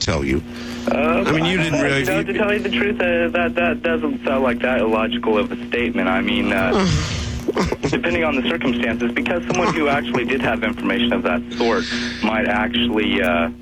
tell you. I mean, you didn't really... To tell you the truth, that doesn't sound like that illogical of a statement. I mean, depending on the circumstances, because someone who actually did have information of that sort might actually,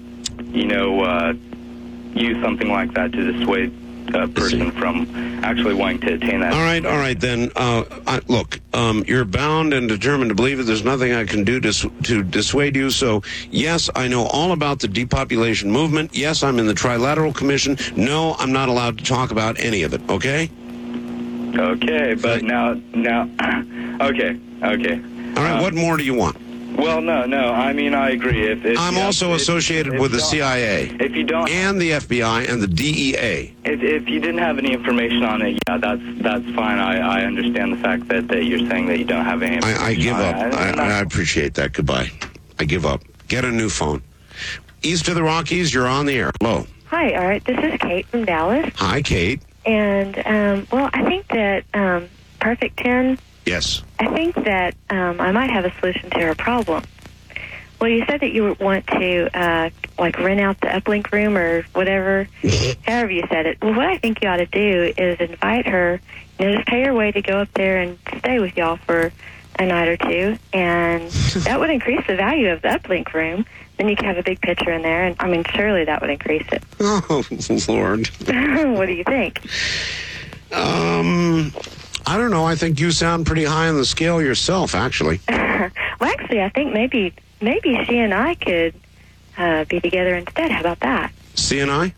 use something like that to dissuade a person from actually wanting to attain that. All right, then. Look, you're bound and determined to believe it. There's nothing I can do to dissuade you. So, yes, I know all about the depopulation movement. Yes, I'm in the Trilateral Commission. No, I'm not allowed to talk about any of it, okay? Okay, but now, okay. All right, what more do you want? Well, no. I mean, I agree. If I'm also associated with the CIA if you don't, and the FBI and the DEA. If you didn't have any information on it, yeah, that's fine. I understand the fact that you're saying that you don't have any information. I give up. I appreciate that. Goodbye. I give up. Get a new phone. East of the Rockies, you're on the air. Hello. Hi, all right. This is Kate from Dallas. Hi, Kate. And, well, I think that Perfect 10... Yes. I think that I might have a solution to her problem. Well, you said that you want to, rent out the uplink room or whatever, however you said it. Well, what I think you ought to do is invite her, just pay her way to go up there and stay with y'all for a night or two, and that would increase the value of the uplink room. Then you could have a big picture in there, and, I mean, surely that would increase it. Oh, Lord. What do you think? I don't know. I think you sound pretty high on the scale yourself, actually. Well, actually, I think maybe she and I could be together instead. How about that? C and I?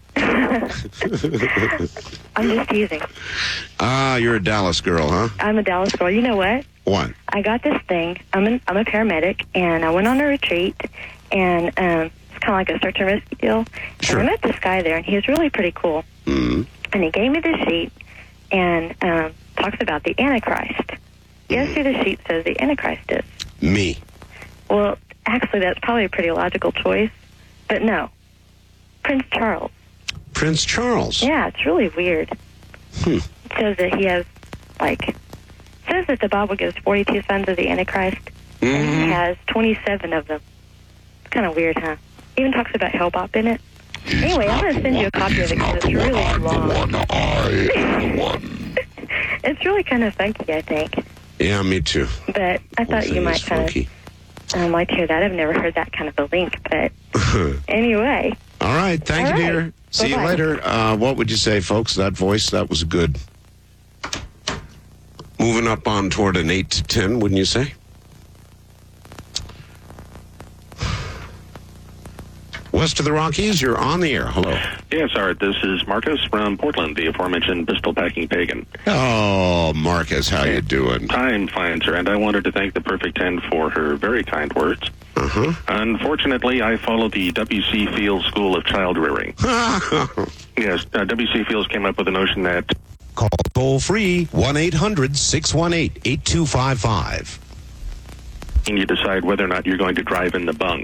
I'm just teasing. You're a Dallas girl, huh? I'm a Dallas girl. You know what? What? I got this thing. I'm a paramedic, and I went on a retreat, and it's kind of like a search and rescue deal. Sure. And I met this guy there, and he was really pretty cool. Mm-hmm. And he gave me this sheet, and talks about the Antichrist. Guess who the sheet says the Antichrist is? Me. Well, actually, that's probably a pretty logical choice, but no. Prince Charles. Prince Charles? Yeah, it's really weird. It says that he has, says that the Bible gives 42 sons of the Antichrist, and he has 27 of them. It's kind of weird, huh? Even talks about Hellbop in it. Anyway, I'm going to send you a copy of it because it's really long. It's really kind of funky, I think. Yeah, me too. But I thought you might kind of like to hear that. I've never heard that kind of a link, but anyway. All right. Thank you, dear. Bye-bye. See you later. What would you say, folks? That voice, that was good. Moving up on toward an 8 to 10, wouldn't you say? West of the Rockies, you're on the air. Hello. Yes, Art. This is Marcus from Portland, the aforementioned pistol-packing pagan. Oh, Marcus, how you doing? I'm fine, sir, and I wanted to thank the Perfect 10 for her very kind words. Uh-huh. Unfortunately, I follow the W.C. Fields School of Child Rearing. Yes, W.C. Fields came up with the notion that... Call toll-free, 1-800-618-8255. And you decide whether or not you're going to drive in the bung.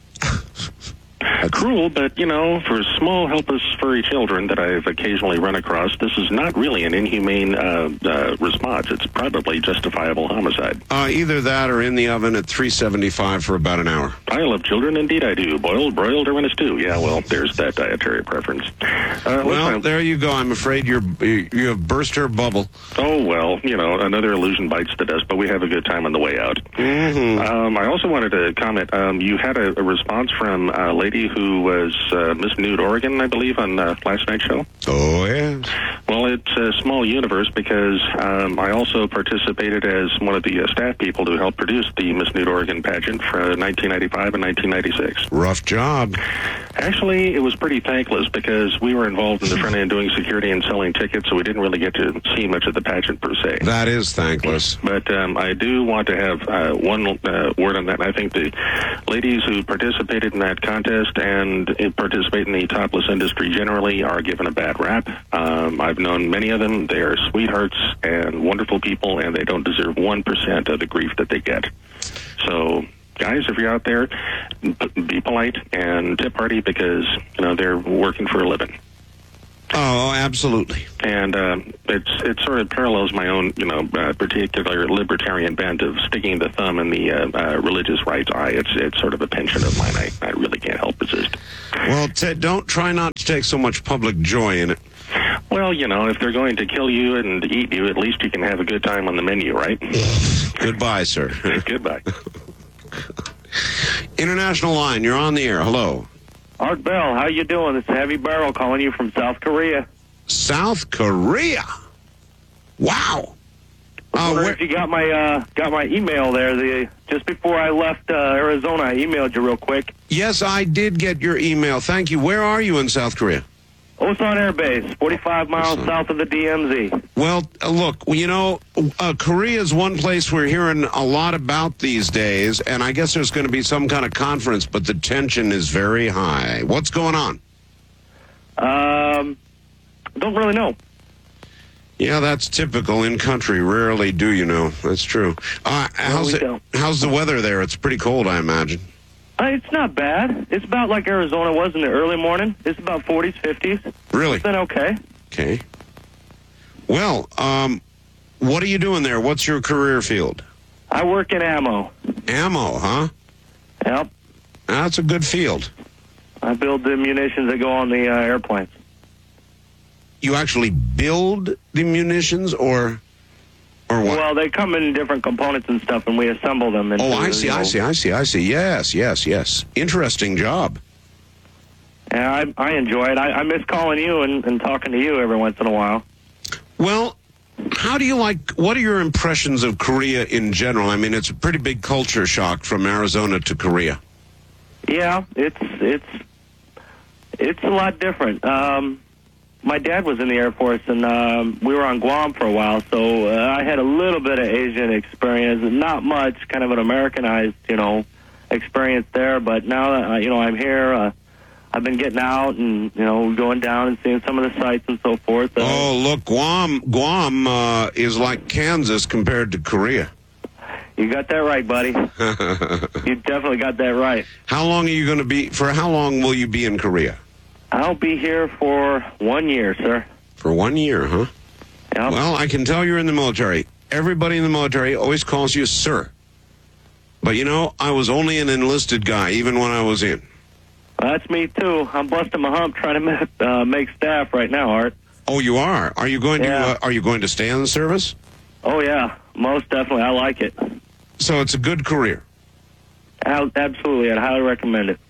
Cruel, but, for small, helpless, furry children that I've occasionally run across, this is not really an inhumane response. It's probably justifiable homicide. Either that or in the oven at 375 for about an hour. I love children, indeed I do. Boiled, broiled, or in a stew. Yeah, well, there's that dietary preference. Well, there you go. I'm afraid you have burst her bubble. Oh, well, another illusion bites the dust, but we have a good time on the way out. Mm-hmm. I also wanted to comment. You had a response from a lady who was Miss Nude Oregon, I believe, on last night's show. Oh, yeah. Well, it's a small universe because I also participated as one of the staff people to help produce the Miss Nude Oregon pageant for 1995 and 1996. Rough job. Actually, it was pretty thankless because we were involved in the front end doing security and selling tickets, so we didn't really get to see much of the pageant per se. That is thankless. But I do want to have one word on that. I think the ladies who participated in that contest and participate in the topless industry generally are given a bad rap. I've known many of them. They are sweethearts and wonderful people, and they don't deserve 1% of the grief that they get. So, guys, if you're out there, be polite and tip party because, they're working for a living. Oh, absolutely. And it sort of parallels my own, particular libertarian bent of sticking the thumb in the religious rights eye. It's sort of a penchant of mine. I really can't help resist. Well, Ted, don't try not to take so much public joy in it. Well, if they're going to kill you and eat you, at least you can have a good time on the menu, right? Goodbye, sir. Goodbye. International line, you're on the air. Hello. Art Bell, how you doing? It's Heavy Barrel calling you from South Korea. South Korea? Wow. I wonder if you got my email there. Just before I left Arizona, I emailed you real quick. Yes, I did get your email. Thank you. Where are you in South Korea? Osan Air Base, 45 miles south of the DMZ. Well, look, Korea is one place we're hearing a lot about these days, and I guess there's going to be some kind of conference, but the tension is very high. What's going on? Don't really know. Yeah, that's typical in country. Rarely do you know. That's true. How's the weather there? It's pretty cold, I imagine. It's not bad. It's about like Arizona was in the early morning. It's about 40s, 50s. Really? It's been okay. Okay. Well, what are you doing there? What's your career field? I work in ammo. Ammo, huh? Yep. That's a good field. I build the munitions that go on the airplanes. You actually build the munitions, or what? Well, they come in different components and stuff, and we assemble them. Into, I see. Yes. Interesting job. Yeah, I enjoy it. I miss calling you and talking to you every once in a while. Well, what are your impressions of Korea in general? I mean, it's a pretty big culture shock from Arizona to Korea. Yeah, it's a lot different. My dad was in the Air Force, and we were on Guam for a while, so I had a little bit of Asian experience, not much, kind of an Americanized, experience there. But now that I'm here, I've been getting out and going down and seeing some of the sites and so forth. Oh, look, Guam is like Kansas compared to Korea. You got that right, buddy. You definitely got that right. How long are you going to be? For how long will you be in Korea? I'll be here for 1 year, sir. For 1 year, huh? Yep. Well, I can tell you're in the military. Everybody in the military always calls you sir. But, I was only an enlisted guy, even when I was in. That's me, too. I'm busting my hump trying to make staff right now, Art. Oh, you are? Are you going to? Are you going to stay in the service? Oh, yeah. Most definitely. I like it. So it's a good career? Absolutely. I'd highly recommend it.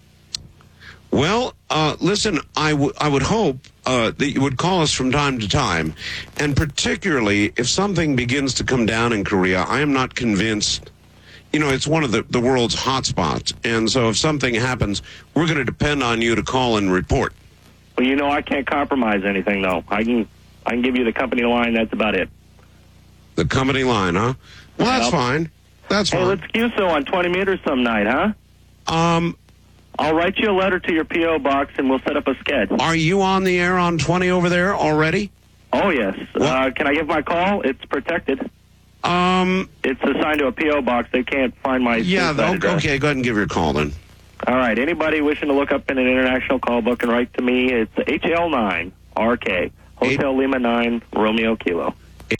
Well, listen, I would hope that you would call us from time to time, and particularly if something begins to come down in Korea. I am not convinced. It's one of the world's hot spots, and so if something happens, we're going to depend on you to call and report. Well, I can't compromise anything, though. I can give you the company line. That's about it. The company line, huh? Well, that's fine. That's fine. Hey, let's do so on 20 meters some night, huh? I'll write you a letter to your P.O. box, and we'll set up a schedule. Are you on the air on 20 over there already? Oh, yes. Can I give my call? It's protected. It's assigned to a P.O. box. They can't find my... Yeah, okay, go ahead and give your call then. All right. Anybody wishing to look up in an international call book and write to me, it's HL9RK, Hotel Lima 9, Romeo Kilo.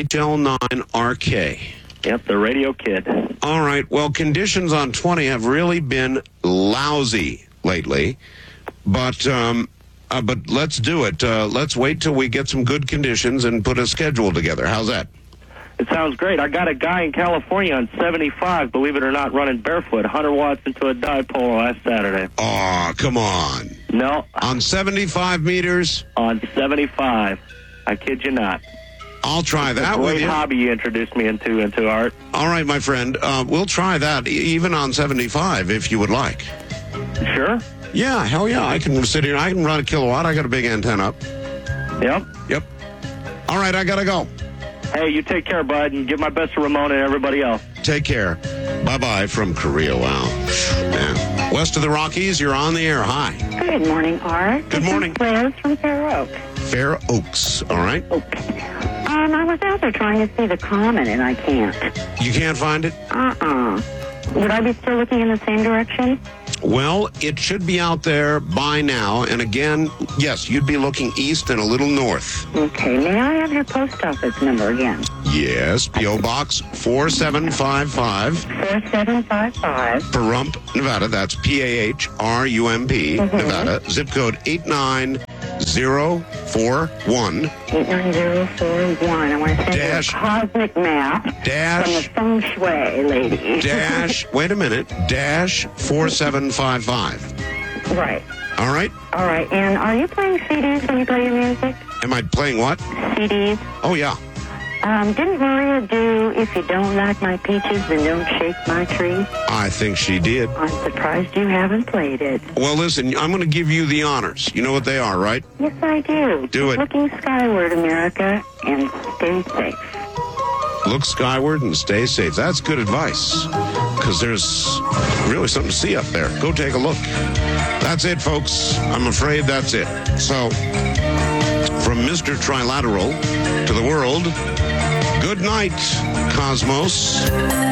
HL9RK. Yep, the radio kid. All right. Well, conditions on 20 have really been lousy lately, but let's do it. Let's wait till we get some good conditions and put a schedule together. How's that? It sounds great. I got a guy in California on 75, believe it or not, running barefoot, 100 watts into a dipole last Saturday. Oh, come on. No. On 75 meters? On 75. I kid you not. I'll try that with you. Great hobby you introduced me into, Art. All right, my friend. We'll try that even on 75 if you would like. Sure? Yeah, hell yeah. I can sit here. I can run a kilowatt. I got a big antenna up. Yep. All right, I got to go. Hey, you take care, bud, and give my best to Ramona and everybody else. Take care. Bye-bye from Korea. Wow. Man. West of the Rockies, you're on the air. Hi. Good morning, Art. Good morning. Claire from Fair Oaks. Fair Oaks. All right. Okay. I was out there trying to see the Common, and I can't. You can't find it? Would I be still looking in the same direction? Well, it should be out there by now. And again, yes, you'd be looking east and a little north. Okay. May I have your post office number again? Yes, P.O. Box 4755. 4755. Pahrump, Nevada. That's P-A-H-R-U-M-P, Nevada. Zip code 89041. 89041. I want to send you a cosmic map Dash. from the feng shui lady. Dash, wait a minute, dash 4755. Right. All right? All right. And are you playing CDs when you play your music? Am I playing what? CDs. Oh, yeah. Didn't Maria do If You Don't Like My Peaches, Then Don't Shake My Tree? I think she did. I'm surprised you haven't played it. Well, listen, I'm going to give you the honors. You know what they are, right? Yes, I do. Do it. Looking skyward, America, and stay safe. Look skyward and stay safe. That's good advice, because there's really something to see up there. Go take a look. That's it, folks. I'm afraid that's it. So, from Mr. Trilateral to the world, good night, Cosmos.